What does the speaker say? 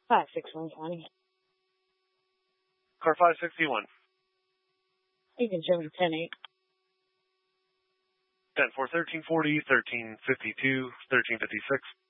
56120. Car 561. You can show me 10-8. 10-4, 1340, 1352, 1356.